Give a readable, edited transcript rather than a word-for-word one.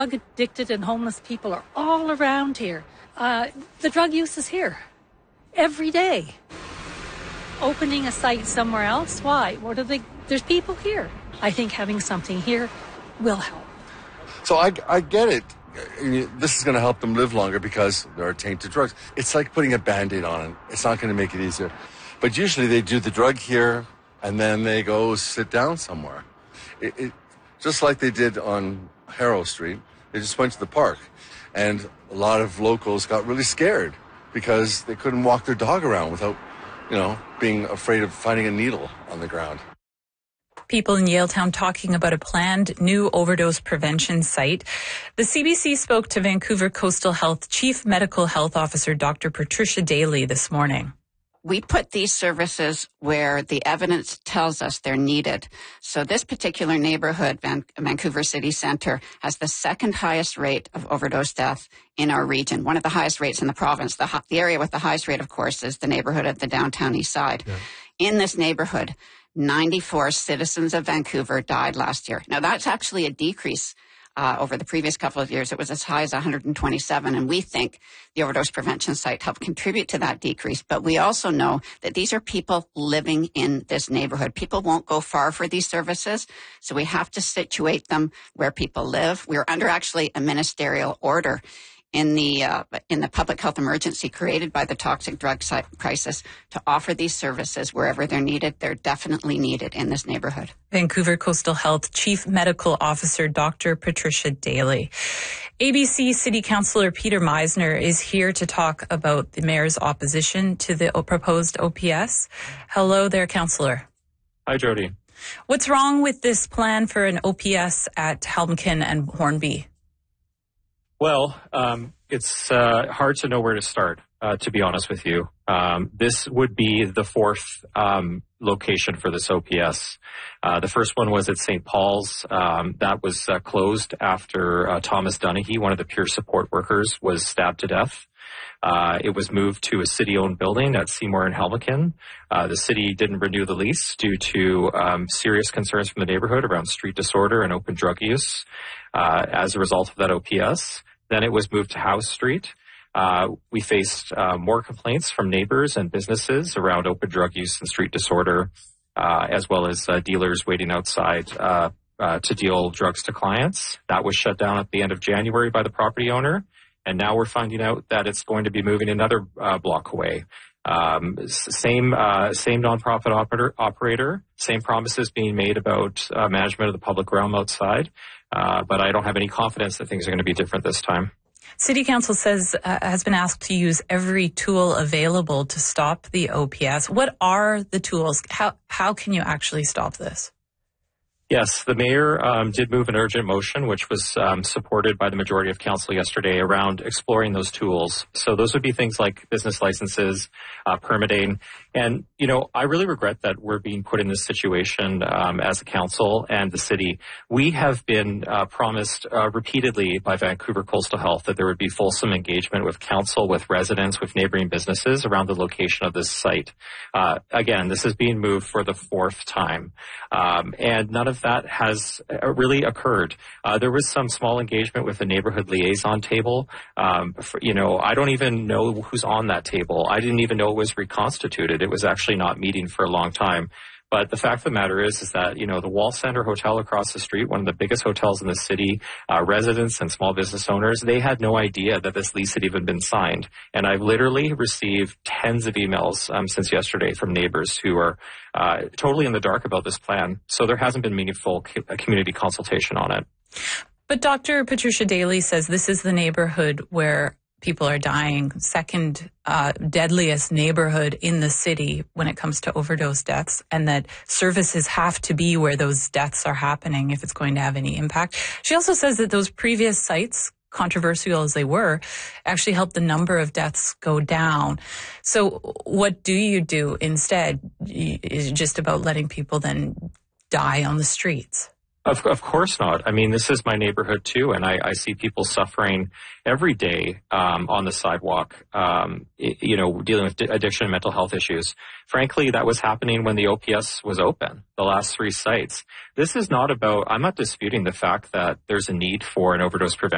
Drug addicted and homeless people are all around here. The drug use is here every day. Opening a site somewhere else, why? There's people here. I think having something here will help. So I get it. This is going to help them live longer because there are tainted drugs. It's like putting a Band-Aid on it. It's not going to make it easier. But usually they do the drug here and then they go sit down somewhere. Just like they did on Harrow Street, they just went to the park. And a lot of locals got really scared because they couldn't walk their dog around without, being afraid of finding a needle on the ground. People in Yaletown talking about a planned new overdose prevention site. The CBC spoke to Vancouver Coastal Health Chief Medical Health Officer Dr. Patricia Daly this morning. We put these services where the evidence tells us they're needed. So this particular neighborhood, Vancouver City Centre, has the second highest rate of overdose death in our region, one of the highest rates in the province. The area with the highest rate, of course, is the neighborhood at the downtown east side. Yeah. In this neighborhood, 94 citizens of Vancouver died last year. Now, that's actually a decrease over the previous couple of years. It was as high as 127, and we think the overdose prevention site helped contribute to that decrease. But we also know that these are people living in this neighborhood. People won't go far for these services, so we have to situate them where people live. We're under actually a ministerial order in the public health emergency created by the toxic drug crisis to offer these services wherever they're needed. They're definitely needed in this neighborhood. Vancouver Coastal Health Chief Medical Officer Dr. Patricia Daly. ABC City Councillor Peter Meisner is here to talk about the Mayor's opposition to the proposed OPS. Hello there, Councillor. Hi, Jody. What's wrong with this plan for an OPS at Helmkin and Hornby? Well, it's hard to know where to start, to be honest with you. This would be the fourth location for this OPS. The first one was at St. Paul's. That was closed after Thomas Dunahee, one of the peer support workers, was stabbed to death. It was moved to a city-owned building at Seymour and Helmkin. The city didn't renew the lease due to serious concerns from the neighborhood around street disorder and open drug use as a result of that OPS. Then it was moved to House Street. We faced more complaints from neighbors and businesses around open drug use and street disorder, as well as dealers waiting outside to deal drugs to clients. That was shut down at the end of January by the property owner. And now we're finding out that it's going to be moving another block away. Same nonprofit operator, same promises being made about management of the public realm outside. But I don't have any confidence that things are going to be different this time. City Council says has been asked to use every tool available to stop the OPS. What are the tools? How can you actually stop this? Yes, the mayor did move an urgent motion, which was supported by the majority of council yesterday around exploring those tools. So those would be things like business licenses, permitting. And, I really regret that we're being put in this situation as a council and the city. We have been promised repeatedly by Vancouver Coastal Health that there would be fulsome engagement with council, with residents, with neighboring businesses around the location of this site. Again, this is being moved for the fourth time. And none of that has really occurred. There was some small engagement with the neighborhood liaison table. I don't even know who's on that table. I didn't even know it was reconstituted. It was actually not meeting for a long time. But the fact of the matter is that, the Wall Center Hotel across the street, one of the biggest hotels in the city, residents and small business owners, they had no idea that this lease had even been signed. And I've literally received tens of emails since yesterday from neighbors who are totally in the dark about this plan. So there hasn't been meaningful community consultation on it. But Dr. Patricia Daly says this is the neighborhood where people are dying, second deadliest neighborhood in the city when it comes to overdose deaths, and that services have to be where those deaths are happening if it's going to have any impact. She also says that those previous sites, controversial as they were, actually helped the number of deaths go down. So what do you do instead? Is it just about letting people then die on the streets? Of course not. I mean, this is my neighborhood too, and I see people suffering every day on the sidewalk, dealing with addiction and mental health issues. Frankly, that was happening when the OPS was open, the last three sites. This is not about, I'm not disputing the fact that there's a need for an overdose prevention